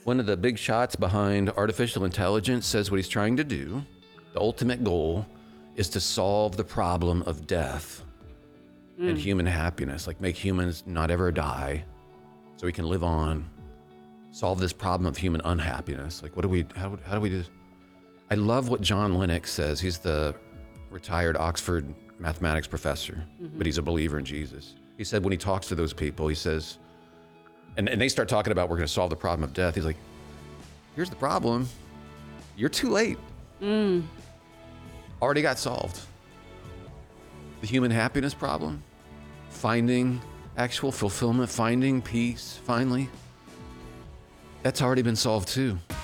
One of the big shots behind artificial intelligence says what he's trying to do, the ultimate goal, is to solve the problem of death and human happiness, like make humans not ever die so we can live on, solve this problem of human unhappiness. Like, how do we do this? I love what John Lennox says. He's the retired Oxford mathematics professor, but he's a believer in Jesus. He said when he talks to those people, he says, and they start talking about we're going to solve the problem of death. He's like, here's the problem. You're too late. Already got solved. The human happiness problem, finding actual fulfillment, finding peace, finally, that's already been solved too.